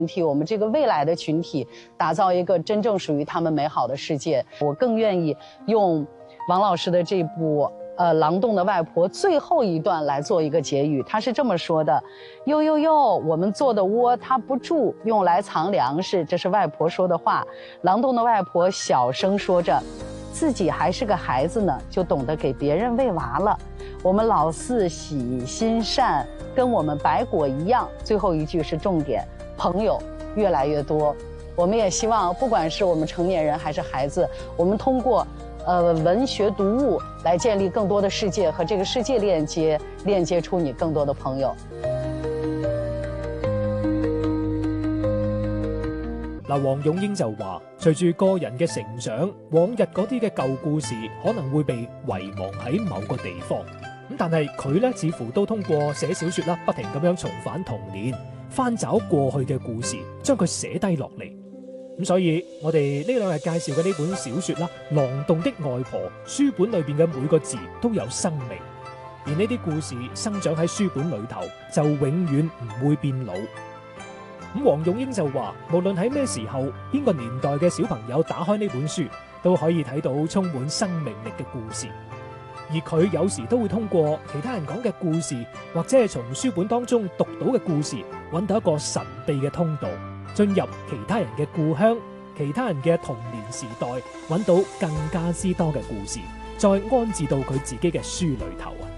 体，我们这个未来的群体，打造一个真正属于他们美好的世界。我更愿意用王老师的这部狼洞的外婆最后一段来做一个结语。他是这么说的：呦呦呦，我们做的窝它不住，用来藏粮食。这是外婆说的话。狼洞的外婆小声说着，自己还是个孩子呢，就懂得给别人喂娃了。我们老四喜心善，跟我们白果一样。最后一句是重点，朋友越来越多。我们也希望，不管是我们成年人还是孩子，我们通过文学读物来建立更多的世界，和这个世界链接出你更多的朋友。 黃勇英就話，隨住個人嘅成長，往日嗰啲嘅舊故事可能會被遺忘喺某個地方。但係佢咧似乎都通過寫小說啦，不停咁樣重返童年，翻找過去嘅故事，將佢寫低落嚟。所以我哋呢兩日介紹嘅呢本小說啦，《狼洞的外婆》，書本裏邊嘅每個字都有生命，而呢啲故事生長喺書本裏頭，就永遠唔會變老。黃勇英就話，無論喺咩時候，邊個年代嘅小朋友打開呢本書，都可以睇到充滿生命力嘅故事。而佢有時都會通過其他人講嘅故事，或者係從書本當中讀到嘅故事，揾到一個神秘嘅通道，進入其他人嘅故鄉、其他人嘅童年時代，揾到更加之多嘅故事，再安置到佢自己嘅書裏頭啊！